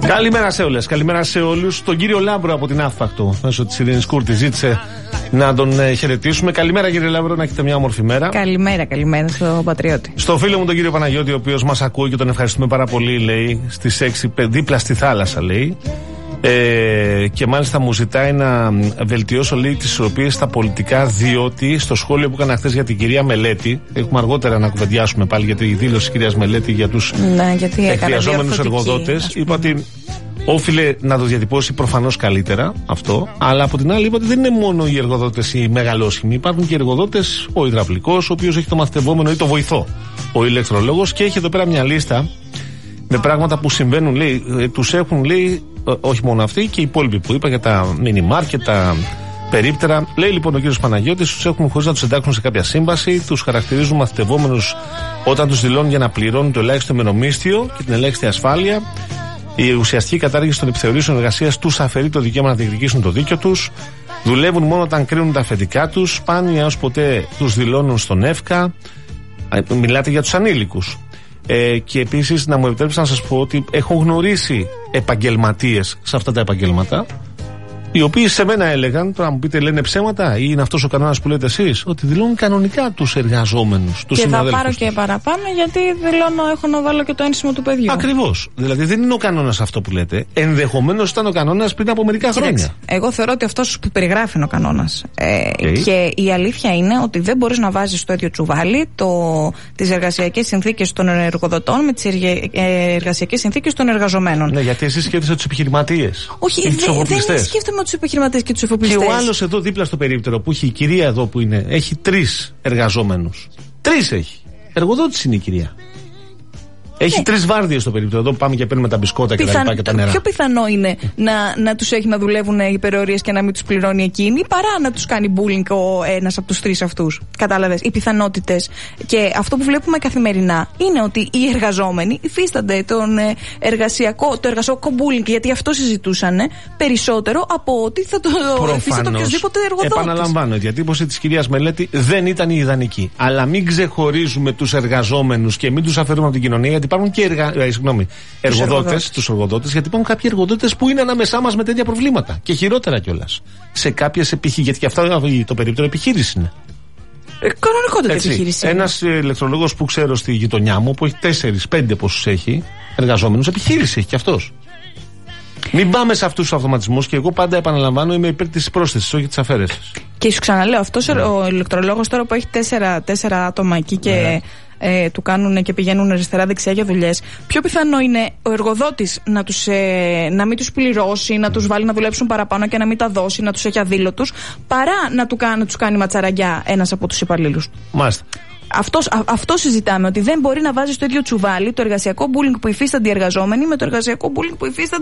Καλημέρα σε όλες, καλημέρα σε όλους. Τον κύριο Λάμπρο από την Άφακτο, μέσω της Ειρήνης Κούρτη, ζήτησε να τον χαιρετήσουμε. Καλημέρα κύριε Λάμπρο, να έχετε μια όμορφη μέρα. Καλημέρα στον πατριώτη. Στο φίλο μου τον κύριο Παναγιώτη, ο οποίος μας ακούει και τον ευχαριστούμε πάρα πολύ, λέει, στις 6 δίπλα στη θάλασσα, λέει. Και μάλιστα μου ζητάει να βελτιώσω λίγο τις ισορροπίες στα πολιτικά, διότι στο σχόλιο που έκανα χθες για την κυρία Μελέτη, έχουμε αργότερα να κουβεντιάσουμε πάλι για τη δήλωση της κυρίας Μελέτη για τους εκβιαζόμενους εργοδότες. Είπα ότι όφιλε να το διατυπώσει προφανώς καλύτερα αυτό, αλλά από την άλλη είπα ότι δεν είναι μόνο οι εργοδότες οι μεγαλόσχημοι. Υπάρχουν και οι εργοδότες, ο υδραυλικός, ο οποίος έχει το μαθητευόμενο ή το βοηθό, ο ηλεκτρολόγος, και έχει εδώ πέρα μια λίστα με πράγματα που συμβαίνουν, λέει, τους έχουν, λέει, όχι μόνο αυτοί και οι υπόλοιποι που είπα για τα μινιμάρκετ, τα περίπτερα. Λέει λοιπόν ο κύριος Παναγιώτης, τους έχουν χωρίς να τους εντάξουν σε κάποια σύμβαση, τους χαρακτηρίζουν μαθητευόμενους όταν τους δηλώνουν για να πληρώνουν το ελάχιστο μενομίσθιο και την ελάχιστη ασφάλεια. Η ουσιαστική κατάργηση των επιθεωρήσεων εργασίας τους αφαιρεί το δικαίωμα να διεκδικήσουν το δίκιο τους. Δουλεύουν μόνο όταν κρίνουν τα αφεντικά τους. Σπάνια έως ποτέ τους δηλώνουν στον ΕΦΚΑ. Μιλάτε για τους ανήλικους. Και επίσης να μου επιτρέψετε να σας πω ότι έχω γνωρίσει επαγγελματίες σε αυτά τα επαγγέλματα, οι οποίοι σε μένα έλεγαν, τώρα μου πείτε λένε ψέματα ή είναι αυτός ο κανόνας που λέτε εσείς, ότι δηλώνουν κανονικά τους εργαζόμενους, τους συναδέλφους. Και θα πάρω και παραπάνω γιατί δηλώνω, έχω να βάλω και το ένσημο του παιδιού. Ακριβώς. Δηλαδή δεν είναι ο κανόνας αυτό που λέτε. Ενδεχομένως ήταν ο κανόνας πριν από μερικά χρόνια. Εγώ θεωρώ ότι αυτός που περιγράφει είναι ο κανόνας. Και η αλήθεια είναι ότι δεν μπορείς να βάζεις στο ίδιο τσουβάλι τις εργασιακές συνθήκες των εργοδοτών με τις εργασιακές συνθήκες των εργαζομένων. Ναι, γιατί εσείς σκέφτεστε τους επιχειρηματίες. Όχι, δεν σκέφτομαι τους επιχειρηματίες και τους εφοπλιστές. Και ο άλλος εδώ δίπλα στο περίπτερο που έχει η κυρία εδώ που είναι, έχει 3 εργαζόμενους. 3 έχει. Εργοδότης είναι η κυρία. Έχει 3 βάρδιες στο περίπτερο. Εδώ που πάμε και παίρνουμε τα μπισκότα και τα λοιπά και τα νερά. Πιο πιθανό είναι να τους έχει να δουλεύουν υπερορίες και να μην τους πληρώνει εκείνη, παρά να τους κάνει bullying ο ένας από τους 3 αυτούς. Κατάλαβες. Οι πιθανότητες και αυτό που βλέπουμε καθημερινά είναι ότι οι εργαζόμενοι υφίστανται το εργασιακό bullying, γιατί αυτό συζητούσαν περισσότερο από ότι θα το υφίσταται οποιοδήποτε εργοδότης. Επαναλαμβάνω, η διατύπωση της κυρίας Μελέτη δεν ήταν η ιδανική. Αλλά μην ξεχωρίζουμε τους εργαζόμενους και μην τους αφαιρούμε από την κοινωνία, γιατί υπάρχουν και τους εργοδότες, γιατί υπάρχουν κάποιοι εργοδότες που είναι ανάμεσά μας με τέτοια προβλήματα. Και χειρότερα κιόλας. Σε κάποιες επιχειρήσεις, γιατί και αυτό το περίπτερο επιχείρηση είναι. Κανονικότητα επιχείρηση. Ένας ηλεκτρολόγος που ξέρω στη γειτονιά μου, που έχει 4-5 πόσους έχει εργαζόμενους, επιχείρηση έχει κι αυτός. Μην πάμε σε αυτούς τους αυτοματισμούς, και εγώ πάντα επαναλαμβάνω, είμαι υπέρ της πρόσθεσης, όχι της αφαίρεσης. Και σου ξαναλέω, αυτός ο ηλεκτρολόγος τώρα που έχει 4 άτομα εκεί και του κάνουν και πηγαίνουν αριστερά-δεξιά για δουλειές, πιο πιθανό είναι ο εργοδότης να μην τους πληρώσει, να τους βάλει να δουλέψουν παραπάνω και να μην τα δώσει, να τους έχει αδήλωτους, παρά να τους κάνει ματσαραγκιά ένας από τους υπαλλήλους. Μάλιστα. Αυτό συζητάμε, ότι δεν μπορεί να βάζει στο ίδιο τσουβάλι το εργασιακό bullying που υφίστανται οι εργαζόμενοι με το εργασιακό bullying που υφίστανται